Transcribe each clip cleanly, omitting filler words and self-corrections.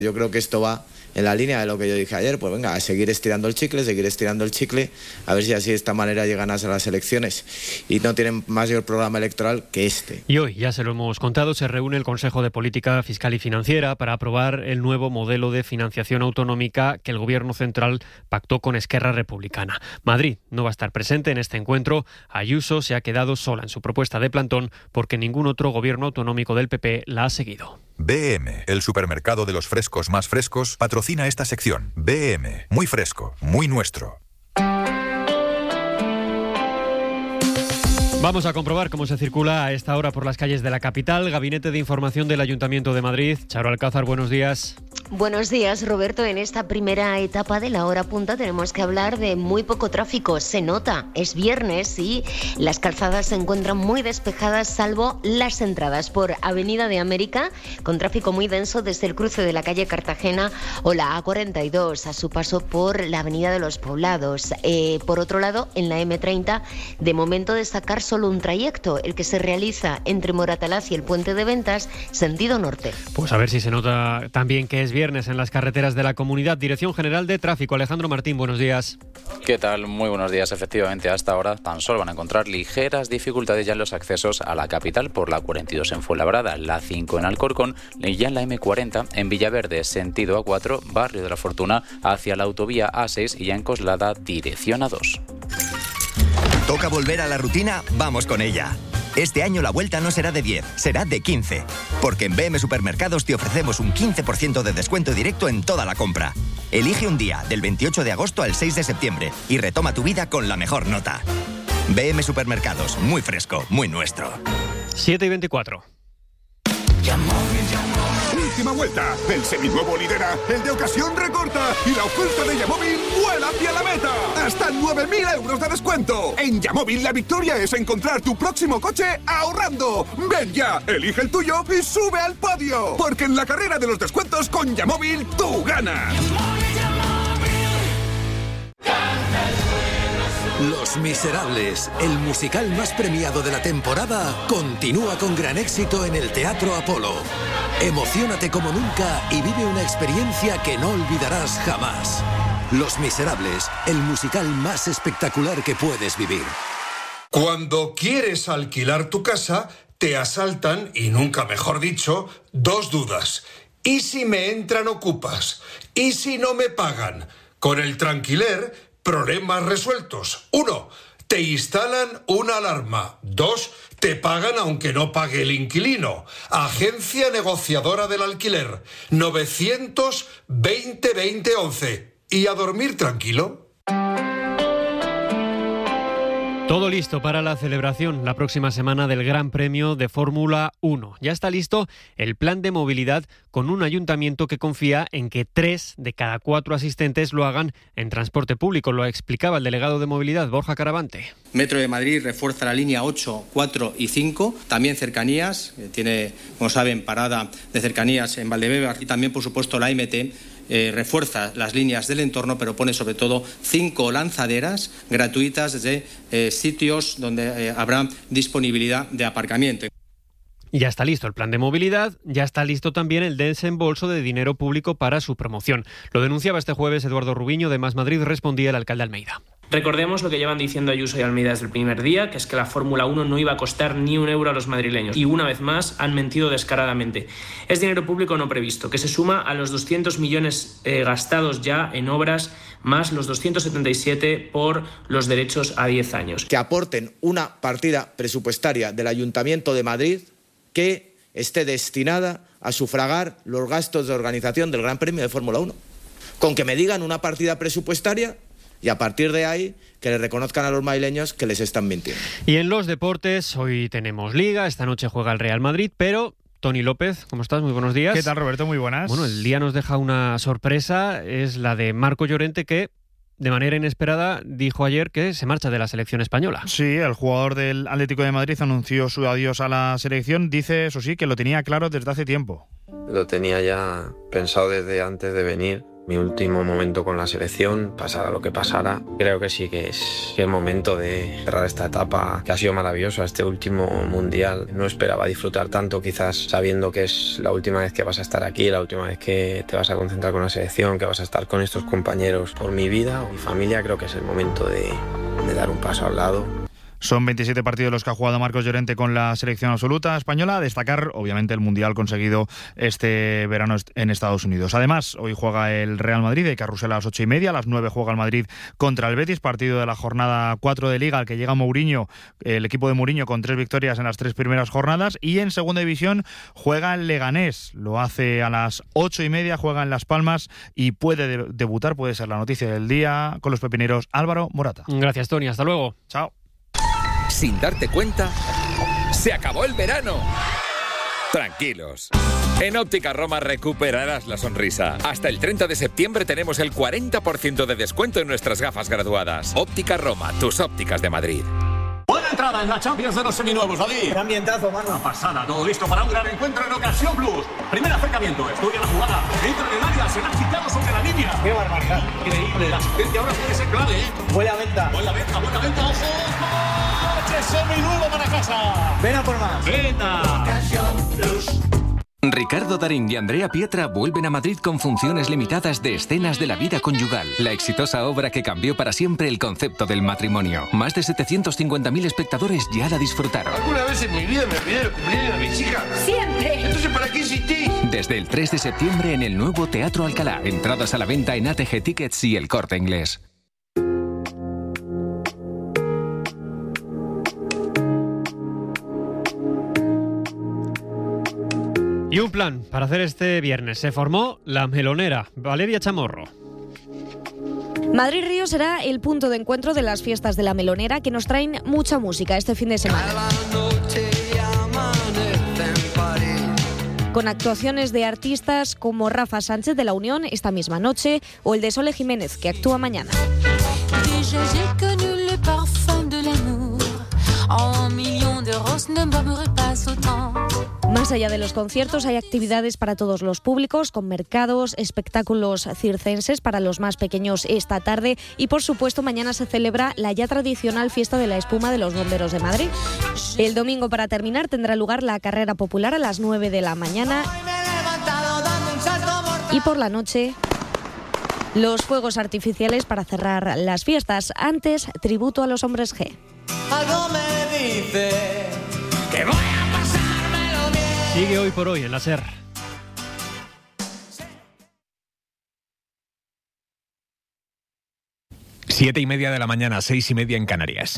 Yo creo que esto va en la línea de lo que yo dije ayer, pues venga, a seguir estirando el chicle, a ver si así de esta manera llegan a las elecciones y no tienen mayor programa electoral que este. Y hoy, ya se lo hemos contado, se reúne el Consejo de Política Fiscal y Financiera para aprobar el nuevo modelo de financiación autonómica que el Gobierno central pactó con Esquerra Republicana. Madrid no va a estar presente en este encuentro. Ayuso se ha quedado sola en su propuesta de plantón porque ningún otro gobierno autonómico del PP la ha seguido. BM, el supermercado de los frescos más frescos, patrocina esta sección. BM, muy fresco, muy nuestro. Vamos a comprobar cómo se circula a esta hora por las calles de la capital. Gabinete de Información del Ayuntamiento de Madrid. Charo Alcázar, buenos días. Buenos días, Roberto. En esta primera etapa de la hora punta tenemos que hablar de muy poco tráfico. Se nota, es viernes y las calzadas se encuentran muy despejadas, salvo las entradas por Avenida de América, con tráfico muy denso desde el cruce de la calle Cartagena o la A42, a su paso por la Avenida de los Poblados. Por otro lado, en la M30, de momento destacar solo un trayecto, el que se realiza entre Moratalaz y el Puente de Ventas, sentido norte. Pues a ver si se nota también que es viernes en las carreteras de la comunidad. Dirección General de Tráfico, Alejandro Martín, buenos días. ¿Qué tal? Muy buenos días. Efectivamente, hasta ahora tan solo van a encontrar ligeras dificultades ya en los accesos a la capital por la 42 en Fuenlabrada, la 5 en Alcorcón y ya en la M40 en Villaverde, sentido A4, Barrio de la Fortuna, hacia la autovía A6 y ya en Coslada, dirección A2. ¿Toca volver a la rutina? Vamos con ella. Este año la vuelta no será de 10, será de 15. Porque en BM Supermercados te ofrecemos un 15% de descuento directo en toda la compra. Elige un día, del 28 de agosto al 6 de septiembre, y retoma tu vida con la mejor nota. BM Supermercados, muy fresco, muy nuestro. 7:24. Última vuelta. El seminuevo lidera, el de ocasión recorta y la oferta de Yamóvil vuela hacia la meta. Hasta 9.000 euros de descuento. En Yamóvil la victoria es encontrar tu próximo coche ahorrando. Ven ya, elige el tuyo y sube al podio. Porque en la carrera de los descuentos con Yamóvil tú ganas. Los Miserables, el musical más premiado de la temporada, continúa con gran éxito en el Teatro Apolo. Emociónate como nunca y vive una experiencia que no olvidarás jamás. Los Miserables, el musical más espectacular que puedes vivir. Cuando quieres alquilar tu casa, te asaltan, y nunca mejor dicho, dos dudas. ¿Y si me entran ocupas? ¿Y si no me pagan? Con el Tranquiler, problemas resueltos. 1. Te instalan una alarma. 2. Te pagan aunque no pague el inquilino. Agencia negociadora del alquiler. 920-2011. ¿Y a dormir tranquilo? Todo listo para la celebración la próxima semana del Gran Premio de Fórmula 1. Ya está listo el plan de movilidad con un ayuntamiento que confía en que 3 de cada 4 asistentes lo hagan en transporte público. Lo explicaba el delegado de movilidad, Borja Caravante. Metro de Madrid refuerza la línea 8, 4 y 5. También cercanías, tiene, como saben, parada de cercanías en Valdebebas y también, por supuesto, la MT. Refuerza las líneas del entorno, pero pone sobre todo 5 lanzaderas gratuitas desde sitios donde habrá disponibilidad de aparcamiento. Ya está listo el plan de movilidad, ya está listo también el desembolso de dinero público para su promoción. Lo denunciaba este jueves Eduardo Rubiño de Más Madrid, respondía el alcalde Almeida. Recordemos lo que llevan diciendo Ayuso y Almeida desde el primer día, que es que la Fórmula 1 no iba a costar ni un euro a los madrileños. Y una vez más han mentido descaradamente. Es dinero público no previsto, que se suma a los 200 millones gastados ya en obras, más los 277 por los derechos a 10 años. Que aporten una partida presupuestaria del Ayuntamiento de Madrid que esté destinada a sufragar los gastos de organización del Gran Premio de Fórmula 1. Con que me digan una partida presupuestaria y a partir de ahí que le reconozcan a los madrileños que les están mintiendo. Y en los deportes, hoy tenemos Liga, esta noche juega el Real Madrid, pero Toni López, ¿cómo estás? Muy buenos días. ¿Qué tal, Roberto? Muy buenas. Bueno, el día nos deja una sorpresa, es la de Marco Llorente, que de manera inesperada dijo ayer que se marcha de la selección española. Sí, el jugador del Atlético de Madrid anunció su adiós a la selección. Dice, eso sí, que lo tenía claro desde hace tiempo. Lo tenía ya pensado desde antes de venir. Mi último momento con la selección, pasara lo que pasara, creo que sí que es el momento de cerrar esta etapa que ha sido maravillosa, este último mundial. No esperaba disfrutar tanto, quizás sabiendo que es la última vez que vas a estar aquí, la última vez que te vas a concentrar con la selección, que vas a estar con estos compañeros por mi vida o mi familia. Creo que es el momento de dar un paso al lado. Son 27 partidos los que ha jugado Marcos Llorente con la selección absoluta española. A destacar, obviamente, el mundial conseguido este verano en Estados Unidos. Además, hoy juega el Real Madrid, hay carrusel a las 8:30. A las 9 juega el Madrid contra el Betis, partido de la jornada 4 de Liga, al que llega Mourinho, el equipo de Mourinho, con 3 victorias en las 3 primeras jornadas. Y en segunda división juega el Leganés. Lo hace a las 8:30, juega en Las Palmas y puede debutar, puede ser la noticia del día, con los pepineros Álvaro Morata. Gracias, Tony. Hasta luego. Chao. Sin darte cuenta, ¡se acabó el verano! Tranquilos. En Óptica Roma recuperarás la sonrisa. Hasta el 30 de septiembre tenemos el 40% de descuento en nuestras gafas graduadas. Óptica Roma, tus ópticas de Madrid. Buena entrada en la Champions de los seminuevos, David. Qué ambientazo, mano. Una pasada, todo listo para un gran encuentro en Ocasión Plus. Primer acercamiento, estudia la jugada. Entra en el área, se la ha quitado sobre la línea. Qué barbaridad. Increíble, la asistencia ahora puede ser clave, ¿eh? Buena venta. Buena venta, ojo. Seminuevo para casa. Ven a por más. Venta. Ocasión Plus. Ricardo Darín y Andrea Pietra vuelven a Madrid con funciones limitadas de Escenas de la vida conyugal, la exitosa obra que cambió para siempre el concepto del matrimonio. Más de 750.000 espectadores ya la disfrutaron. ¿Alguna vez en mi vida me olvidé el cumpleaños de mis hijas? ¡Siempre! Entonces, ¿para qué insistís? Desde el 3 de septiembre en el nuevo Teatro Alcalá. Entradas a la venta en ATG Tickets y El Corte Inglés. Y un plan para hacer este viernes. Se formó la Melonera. Valeria Chamorro. Madrid-Río será el punto de encuentro de las fiestas de la Melonera, que nos traen mucha música este fin de semana. Con actuaciones de artistas como Rafa Sánchez de La Unión esta misma noche o el de Sole Jiménez, que actúa mañana. Más allá de los conciertos hay actividades para todos los públicos, con mercados, espectáculos circenses para los más pequeños esta tarde y por supuesto mañana se celebra la ya tradicional fiesta de la espuma de los bomberos de Madrid. El domingo, para terminar, tendrá lugar la carrera popular a las 9 de la mañana y por la noche los fuegos artificiales para cerrar las fiestas. Antes, tributo a los hombres G. Algo me dice que voy a pasármelo bien. Sigue Hoy por Hoy en la SER. Siete y media de la mañana, 6:30 en Canarias.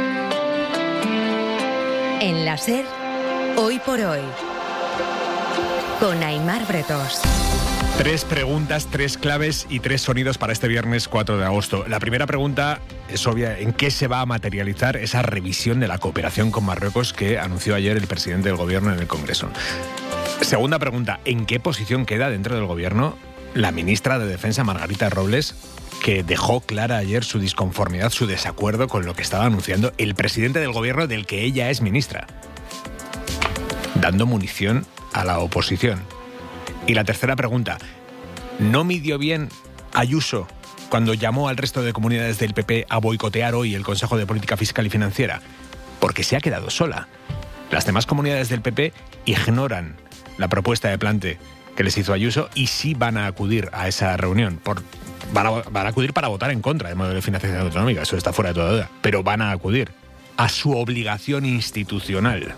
En la SER, Hoy por Hoy, con Aimar Bretos. 3 preguntas, 3 claves y 3 sonidos para este viernes 4 de agosto. La primera pregunta es obvia: ¿en qué se va a materializar esa revisión de la cooperación con Marruecos que anunció ayer el presidente del gobierno en el Congreso? Segunda pregunta: ¿en qué posición queda dentro del gobierno la ministra de Defensa, Margarita Robles, que dejó clara ayer su disconformidad, su desacuerdo con lo que estaba anunciando el presidente del gobierno del que ella es ministra, dando munición a la oposición? Y la tercera pregunta: ¿no midió bien Ayuso cuando llamó al resto de comunidades del PP a boicotear hoy el Consejo de Política Fiscal y Financiera? Porque se ha quedado sola. Las demás comunidades del PP ignoran la propuesta de plante que les hizo Ayuso y sí van a acudir a esa reunión. Van a acudir para votar en contra del modelo de financiación autonómica, eso está fuera de toda duda, pero van a acudir a su obligación institucional.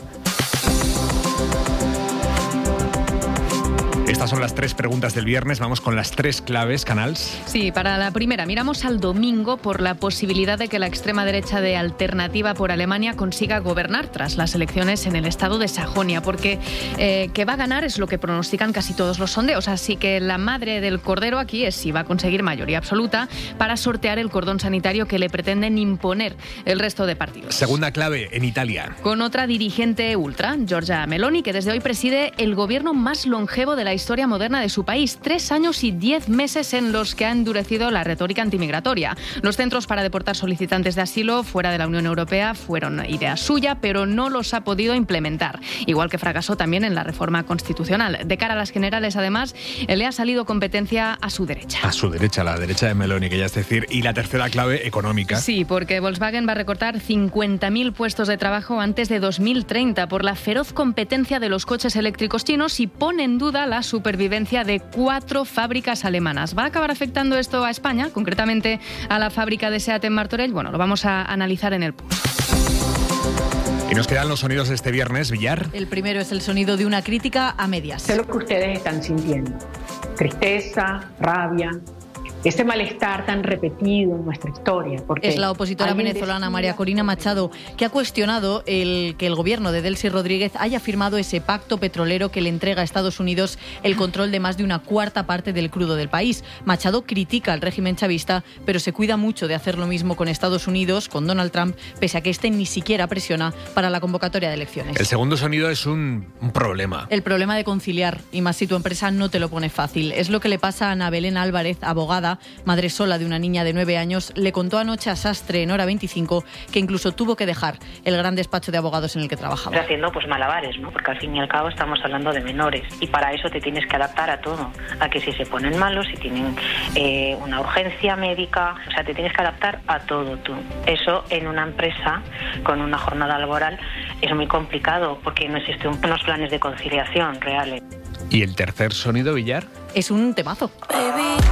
Estas son las 3 preguntas del viernes. Vamos con las 3 claves, Canals. Sí, para la primera, miramos al domingo por la posibilidad de que la extrema derecha de Alternativa por Alemania consiga gobernar tras las elecciones en el estado de Sajonia, porque que va a ganar es lo que pronostican casi todos los sondeos. Así que la madre del cordero aquí es si va a conseguir mayoría absoluta para sortear el cordón sanitario que le pretenden imponer el resto de partidos. Segunda clave, en Italia. Con otra dirigente ultra, Giorgia Meloni, que desde hoy preside el gobierno más longevo de la historia historia moderna de su país. 3 años y 10 meses en los que ha endurecido la retórica antimigratoria. Los centros para deportar solicitantes de asilo fuera de la Unión Europea fueron idea suya, pero no los ha podido implementar. Igual que fracasó también en la reforma constitucional. De cara a las generales, además, le ha salido competencia a su derecha. A su derecha, la derecha de Meloni, que ya es decir. Y la tercera clave, económica. Sí, porque Volkswagen va a recortar 50.000 puestos de trabajo antes de 2030 por la feroz competencia de los coches eléctricos chinos y pone en duda la supervivencia de 4 fábricas alemanas. ¿Va a acabar afectando esto a España, concretamente a la fábrica de SEAT en Martorell? Bueno, lo vamos a analizar en el PUS. Y nos quedan los sonidos de este viernes, Villar. El primero es el sonido de una crítica a medias. Sé lo que ustedes están sintiendo. Tristeza, rabia, ese malestar tan repetido en nuestra historia. Porque es la opositora venezolana María Corina Machado, que ha cuestionado que el gobierno de Delcy Rodríguez haya firmado ese pacto petrolero que le entrega a Estados Unidos el control de más de una cuarta parte del crudo del país. Machado critica al régimen chavista, pero se cuida mucho de hacer lo mismo con Estados Unidos, con Donald Trump, pese a que este ni siquiera presiona para la convocatoria de elecciones. El segundo sonido es un problema. El problema de conciliar, y más si tu empresa no te lo pone fácil. Es lo que le pasa a Ana Belén Álvarez, abogada, madre sola de una niña de 9 años, le contó anoche a Sastre en Hora 25 que incluso tuvo que dejar el gran despacho de abogados en el que trabajaba. Haciendo malabares, ¿no? Porque al fin y al cabo estamos hablando de menores y para eso te tienes que adaptar a todo, a que si se ponen malos, si tienen una urgencia médica, o sea, te tienes que adaptar a todo tú. Eso en una empresa con una jornada laboral es muy complicado porque no existen unos planes de conciliación reales. ¿Y el tercer sonido, Villar? Es un temazo. Baby,